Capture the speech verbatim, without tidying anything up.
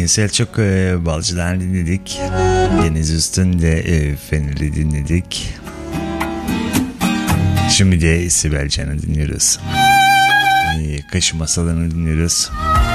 Engin Selçuk e, Balcılar dinledik. Deniz Üstünde e, Fener'i dinledik. Şimdi de Sibel Can'ı dinliyoruz. E, Kaşı Masalarını dinliyoruz.